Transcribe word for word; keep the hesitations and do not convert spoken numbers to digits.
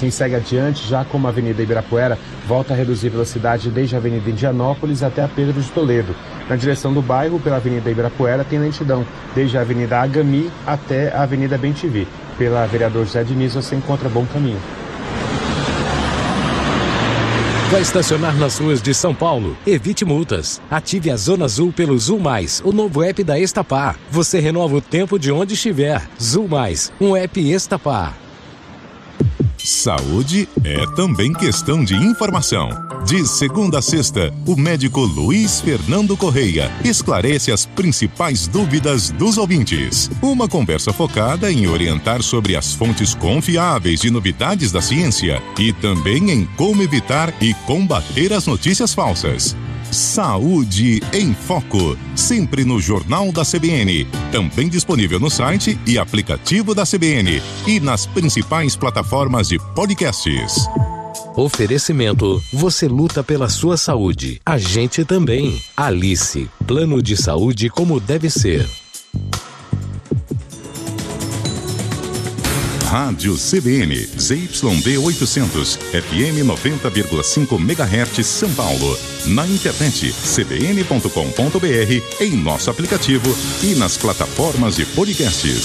Quem segue adiante, já como a Avenida Ibirapuera, volta a reduzir velocidade desde a Avenida Indianópolis até a Pedro de Toledo. Na direção do bairro, pela Avenida Ibirapuera, tem lentidão, desde a Avenida Agami até a Avenida Bem-Te-Vi. Pela Vereador José Diniz, você encontra bom caminho. Vai estacionar nas ruas de São Paulo? Evite multas. Ative a Zona Azul pelo Zul Mais, o novo app da Estapar. Você renova o tempo de onde estiver. Zul Mais, um app Estapar. Saúde é também questão de informação. De segunda a sexta, o médico Luiz Fernando Correia esclarece as principais dúvidas dos ouvintes. Uma conversa focada em orientar sobre as fontes confiáveis de novidades da ciência e também em como evitar e combater as notícias falsas. Saúde em Foco, sempre no Jornal da C B N, também disponível no site e aplicativo da C B N e nas principais plataformas de podcasts. Oferecimento, você luta pela sua saúde, a gente também. Alice, plano de saúde como deve ser. Rádio C B N, Z Y B oitocentos, F M noventa vírgula cinco megahertz, São Paulo. Na internet, c b n ponto com ponto b r, em nosso aplicativo e nas plataformas de podcasts.